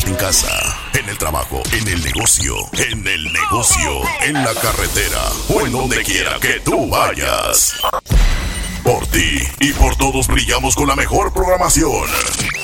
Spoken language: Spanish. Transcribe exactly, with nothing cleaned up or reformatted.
en casa, en el trabajo, en el negocio, en el negocio, en la carretera o en donde quiera que tú vayas. Por ti y por todos brillamos con la mejor programación.